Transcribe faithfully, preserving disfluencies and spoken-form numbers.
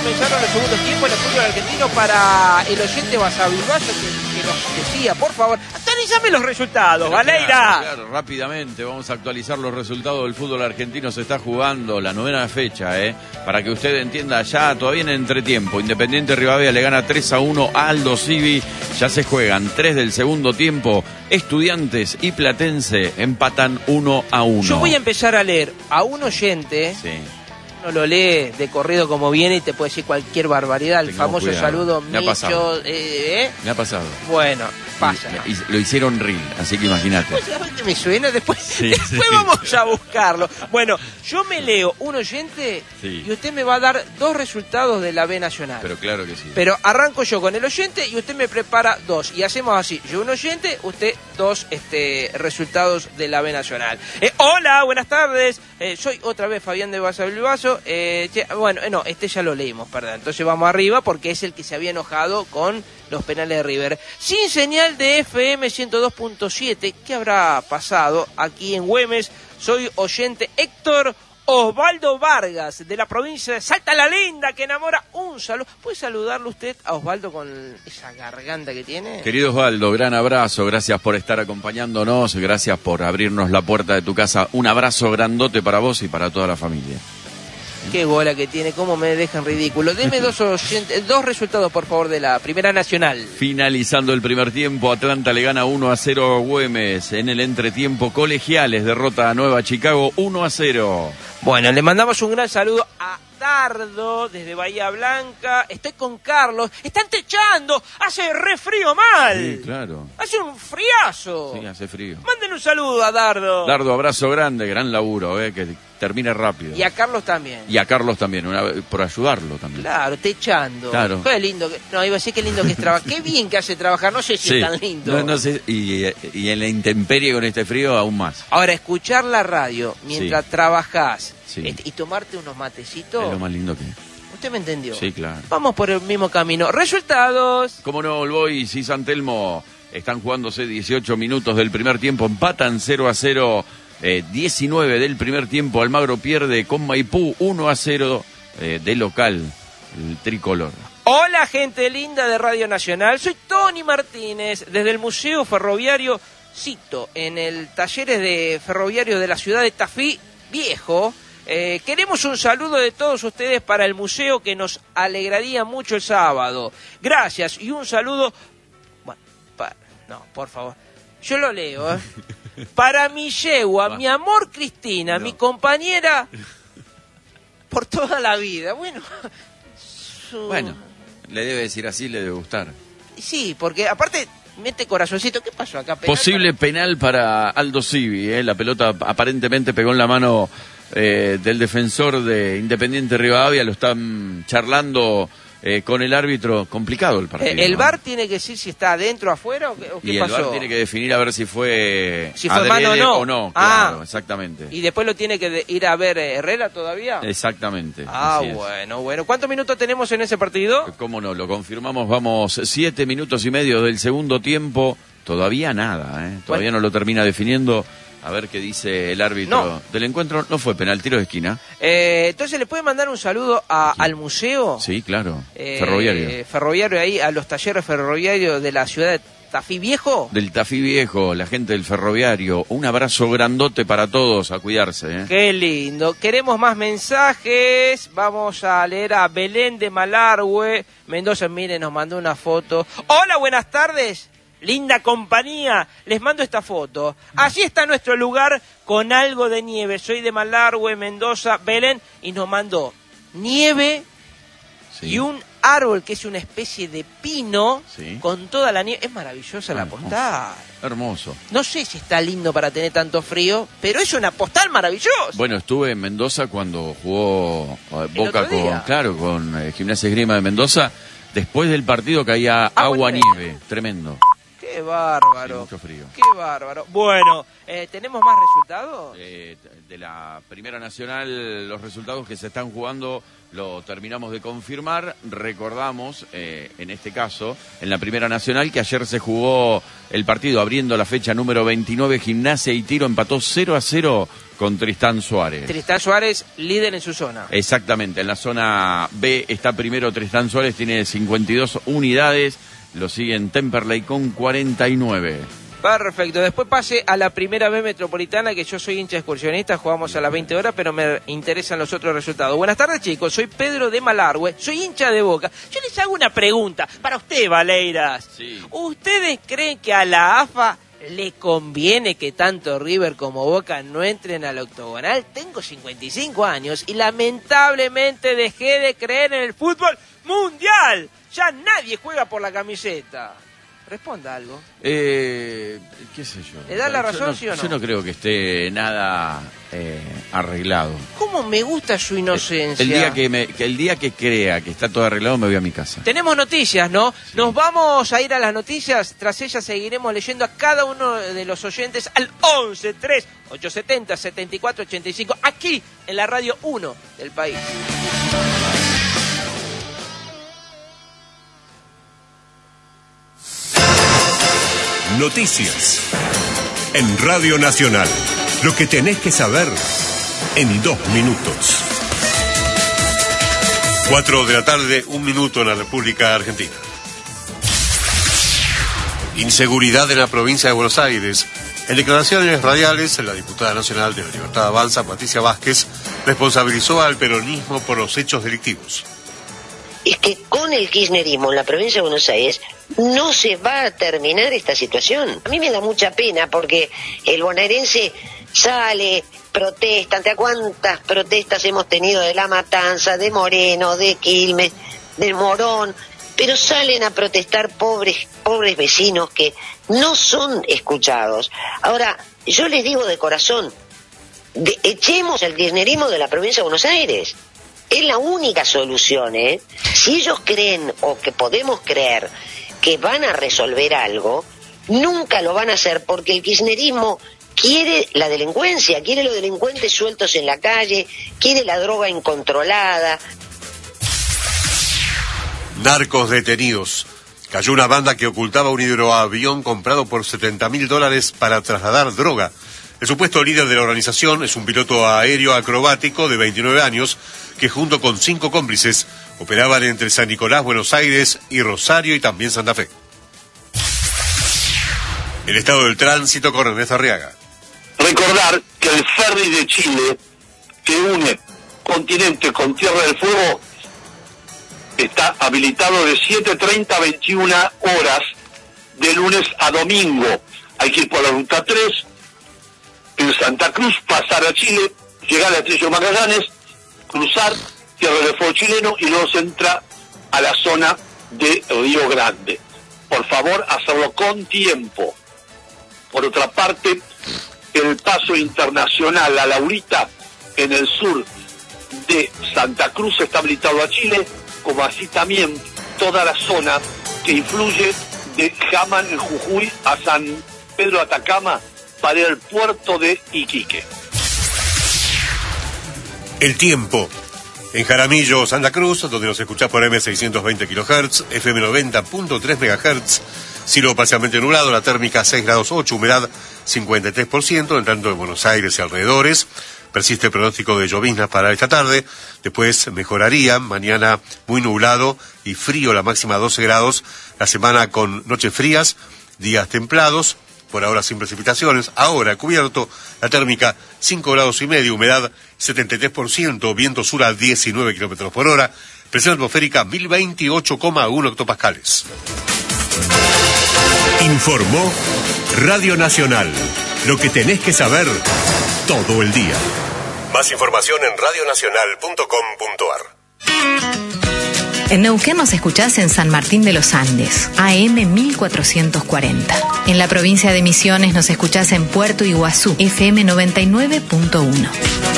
comenzaron los segundos tiempos en el fútbol argentino para el oyente Basavilbaso que, que nos decía, por favor, actualizame los resultados, Pero Valeira. Claro, claro, rápidamente vamos a actualizar los resultados del fútbol argentino. Se está jugando la novena fecha, ¿eh? Para que usted entienda, ya todavía en entretiempo. Independiente Rivadavia le gana tres a uno a Aldo Civi. Ya se juegan tres del segundo tiempo. Estudiantes y Platense empatan uno a uno. Yo voy a empezar a leer a un oyente. Sí. Uno lo lee de corrido como viene y te puede decir cualquier barbaridad. El Tengamos famoso cuidado. saludo Me ha Micho. pasado. Eh, ¿eh? Me ha pasado. Bueno, pasa. Y, y lo hicieron reel, así que imagínate. Pues, ¿sabes qué me suena? Después, Sí, después sí. vamos a buscarlo. Bueno, yo me leo un oyente Sí. y usted me va a dar dos resultados de la B Nacional. Pero claro que sí. Pero arranco yo con el oyente y usted me prepara dos. Y hacemos así. Yo un oyente, usted dos este, resultados de la B Nacional. Eh, hola, buenas tardes. Eh, soy otra vez Fabián de Basavilbaso. Eh, che, bueno, eh, no, este ya lo leímos, perdón. Entonces vamos arriba porque es el que se había enojado con los penales de River. Sin señal de F M ciento dos punto siete, ¿qué habrá pasado aquí en Güemes? Soy oyente Héctor Osvaldo Vargas, de la provincia de Salta la Linda, que enamora. Un saludo. ¿Puede saludarlo usted a Osvaldo con esa garganta que tiene? Querido Osvaldo, gran abrazo, gracias por estar acompañándonos, gracias por abrirnos la puerta de tu casa. Un abrazo grandote para vos y para toda la familia. Qué bola que tiene, cómo me dejan ridículo. Deme dos, oyentes, dos resultados, por favor, de la Primera Nacional. Finalizando el primer tiempo, Atlanta le gana uno a cero a Güemes. En el entretiempo, Colegiales derrota a Nueva Chicago uno a cero. Bueno, le mandamos un gran saludo a Dardo desde Bahía Blanca. Estoy con Carlos. Están techando. Hace re frío mal. Sí, claro. Hace un friazo. Sí, hace frío. Manden un saludo a Dardo. Dardo, abrazo grande, gran laburo, eh, que termine rápido. Y a Carlos también. Y a Carlos también, una, por ayudarlo también. Claro, techando. Claro. Qué lindo. Que, no, iba a decir qué lindo que es trabajar. Qué bien que hace trabajar. No sé si Sí. es tan lindo. No, no sé, y, y en la intemperie con este frío aún más. Ahora, escuchar la radio mientras Sí. trabajás Sí. este, y tomarte unos matecitos. Es lo más lindo que... ¿Usted me entendió? Sí, claro. Vamos por el mismo camino. Resultados. Como no, el Boys y San Telmo están jugándose dieciocho minutos del primer tiempo, empatan cero a cero, eh, diecinueve del primer tiempo, Almagro pierde con Maipú uno a cero eh, de local, el tricolor. Hola, gente linda de Radio Nacional. Soy Tony Martínez, desde el Museo Ferroviario Cito, en el Talleres de Ferroviario de la ciudad de Tafí Viejo. Eh, queremos un saludo de todos ustedes para el museo, que nos alegraría mucho el sábado. Gracias. Y un saludo... Bueno, pa... no, por favor. Yo lo leo, ¿eh? Para mi yegua, Va. mi amor Cristina, No. mi compañera por toda la vida. Bueno... su- Bueno, le debe decir así, le debe gustar. Sí, porque aparte mete corazoncito. ¿Qué pasó acá? ¿Penal Posible penal para Aldo Civi, eh, la pelota aparentemente pegó en la mano eh, del defensor de Independiente Rivadavia, lo están charlando eh, con el árbitro. Complicado el partido. para- Eh, ¿El ¿no? V A R tiene que decir si está adentro o afuera o qué, o qué Y el pasó? V A R tiene que definir a ver si fue, Si fue mano o no. o no. Ah. Claro, exactamente. ¿Y después lo tiene que de- ir a ver eh, Herrera todavía? Exactamente. Ah, así es. bueno, bueno. ¿Cuántos minutos tenemos en ese partido? ¿Cómo no? Lo confirmamos. Vamos, siete minutos y medio del segundo tiempo. Todavía nada, ¿eh? Todavía Bueno. no lo termina definiendo. A ver qué dice el árbitro No. del encuentro. No fue penal, tiro de esquina. Eh, entonces, ¿le puede mandar un saludo a- al museo? Sí, claro. Eh, Ferroviario. Ferroviario ahí, a los talleres ferroviarios de la ciudad de Tafí Viejo. Del Tafí Viejo, la gente del ferroviario. Un abrazo grandote para todos, a cuidarse, ¿eh? Qué lindo. Queremos más mensajes. Vamos a leer a Belén de Malargüe. Mendoza, mire, nos mandó una foto. Hola, buenas tardes. Linda compañía. Les mando esta foto. Allí está nuestro lugar con algo de nieve. Soy de Malargüe, Mendoza, Belén. Y nos mandó nieve Sí. y un árbol que es una especie de pino Sí. con toda la nieve. Es maravillosa la Hermoso. postal. Hermoso. No sé si está lindo para tener tanto frío, pero es una postal maravillosa. Bueno, estuve en Mendoza cuando jugó eh, El Boca otro día. con, claro, con eh, Gimnasia Esgrima de Mendoza. Después del partido caía Agua, agua, nieve. nieve. Tremendo. Qué Qué bárbaro. Sí, mucho frío. Qué bárbaro. Bueno, eh, ¿tenemos más resultados? Eh, de la Primera Nacional, los resultados que se están jugando lo terminamos de confirmar. Recordamos, eh, en este caso, en la Primera Nacional, que ayer se jugó el partido abriendo la fecha número veintinueve. Gimnasia y Tiro empató cero a cero con Tristán Suárez. Tristán Suárez, líder en su zona. Exactamente, en la zona B está primero Tristán Suárez, tiene cincuenta y dos unidades, lo siguen Temperley con cuarenta y nueve. Perfecto, después pase a la primera B metropolitana, que yo soy hincha excursionista, jugamos a las veinte horas, pero me interesan los otros resultados. Buenas tardes, chicos, soy Pedro de Malargüe, soy hincha de Boca. Yo les hago una pregunta, para usted, Valeiras. Sí. ¿Ustedes creen que a la A F A le conviene que tanto River como Boca no entren al octogonal? Tengo cincuenta y cinco años y lamentablemente dejé de creer en el fútbol mundial. Ya nadie juega por la camiseta. Responda algo. Eh, ¿Qué sé yo? ¿Le da la razón, yo no, sí o no? Yo no creo que esté nada eh, arreglado. ¿Cómo me gusta su inocencia? El día que, me, que el día que crea que está todo arreglado me voy a mi casa. Tenemos noticias, ¿no? Sí. Nos vamos a ir a las noticias. Tras ellas seguiremos leyendo a cada uno de los oyentes al once tres ocho siete cero siete cuatro ocho cinco, aquí en la Radio uno del país. Noticias en Radio Nacional. Lo que tenés que saber en dos minutos. Cuatro de la tarde, un minuto en la República Argentina. Inseguridad en la provincia de Buenos Aires. En declaraciones radiales, la diputada nacional de la Libertad Avanza, Patricia Vázquez, responsabilizó al peronismo por los hechos delictivos. Es que con el kirchnerismo en la provincia de Buenos Aires no se va a terminar esta situación. A mí me da mucha pena porque el bonaerense sale, protesta. ¿Ante cuántas protestas hemos tenido de La Matanza, de Moreno, de Quilmes, de Morón? Pero salen a protestar pobres, pobres vecinos que no son escuchados. Ahora, yo les digo de corazón, de, echemos el kirchnerismo de la provincia de Buenos Aires. Es la única solución, ¿eh? Si ellos creen, o que podemos creer, que van a resolver algo, nunca lo van a hacer, porque el kirchnerismo quiere la delincuencia, quiere los delincuentes sueltos en la calle, quiere la droga incontrolada. Narcos detenidos. Cayó una banda que ocultaba un hidroavión comprado por setenta mil dólares para trasladar droga. El supuesto líder de la organización es un piloto aéreo acrobático de veintinueve años que junto con cinco cómplices operaban entre San Nicolás, Buenos Aires y Rosario y también Santa Fe. El estado del tránsito con Ernesto Arriaga. Recordar que el ferry de Chile que une continente con Tierra del Fuego está habilitado de siete treinta a veintiuna horas de lunes a domingo. Hay que ir por la ruta tres en Santa Cruz, pasar a Chile, llegar a Estrella Magallanes, cruzar Tierra del Fuego chileno y luego se entra a la zona de Río Grande. Por favor, hacerlo con tiempo. Por otra parte, el paso internacional a Laurita en el sur de Santa Cruz está habilitado a Chile, como así también toda la zona que influye de Jaman en Jujuy a San Pedro Atacama para el puerto de Iquique. El tiempo. En Jaramillo, Santa Cruz, donde nos escuchás por eme seiscientos veinte kilohertz, efe eme noventa punto tres megahertz, cielo parcialmente nublado, la térmica seis grados ocho, humedad cincuenta y tres por ciento, en tanto en Buenos Aires y alrededores. Persiste el pronóstico de lloviznas para esta tarde, después mejoraría, mañana muy nublado y frío, la máxima doce grados, la semana con noches frías, días templados, por ahora sin precipitaciones, ahora cubierto, la térmica cinco grados y medio, humedad setenta y tres por ciento, viento sur a diecinueve kilómetros por hora, presión atmosférica mil veintiocho coma uno hectopascales. Informó Radio Nacional, lo que tenés que saber todo el día. Más información en radionacional punto com punto ar. En Neuquén nos escuchás en San Martín de los Andes, A M mil cuatrocientos cuarenta. En la provincia de Misiones nos escuchás en Puerto Iguazú, F M noventa y nueve punto uno.